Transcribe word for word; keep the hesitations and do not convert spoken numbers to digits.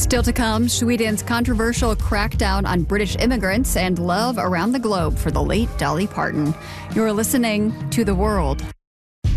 Still to come, Sweden's controversial crackdown on British immigrants and love around the globe for the late Dolly Parton. You're listening to The World.